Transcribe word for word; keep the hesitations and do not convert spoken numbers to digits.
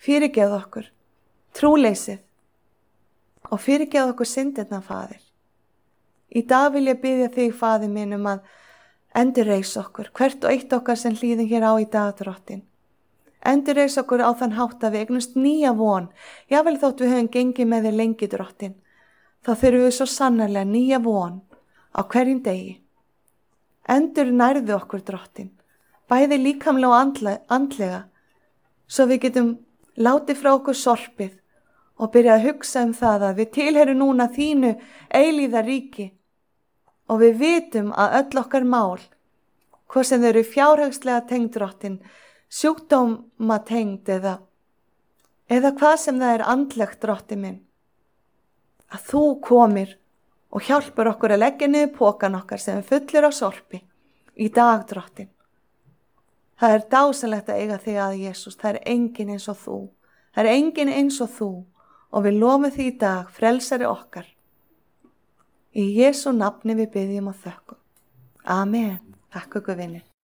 fyrirgeð okkur trúleysið og fyrirgeð okkur syndirnar, Faðir. Í dag vil ég biðja þig, Faðir minn, um að endurreis okkur, hvert og eitt okkar sem hlýðum hér á í dag, Drottinn. Endurreis okkur á þann hátt að við eignumst nýja von, jável þótt við höfum gengið með þér lengi, Drottinn. Þá þurfum við svo sannarlega nýja von á hverjum degi. Endur nærðu okkur, Drottinn, bæði líkamlega og andle- andlega, svo við getum látið frá okkur sorpið og byrja að hugsa um það að við tilheyrum núna þínu eilíða ríki og við vitum að öll okkar mál, hvað sem þau eru fjárhagslega tengd, Drottinn, sjúkdóma tengd eða, eða hvað sem það er andlegt, Drottinn minn, að þú komir og hjálpar okkur að leggja niður pokan okkar sem er fullur á sorpi í dag, Drottinn. Það er dásalegt að eiga þig að, Jesús, það er engin eins og þú, það er engin eins og þú og við lofum því í dag, frelsari okkar. Í Jesú nafni við biðjum og þökkum. Amen. Takk ykkur, vinir.